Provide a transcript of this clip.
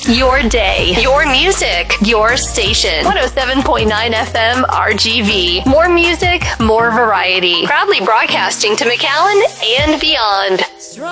Your day, your music, your station. 107.9 FM RGV. More music, more variety. Proudly broadcasting to McAllen and beyond.